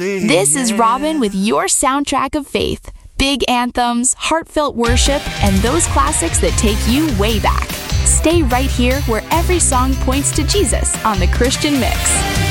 This is Robin with your soundtrack of faith. Big anthems, heartfelt worship, and those classics that take you way back. Stay right here where every song points to Jesus on The Christian Mix.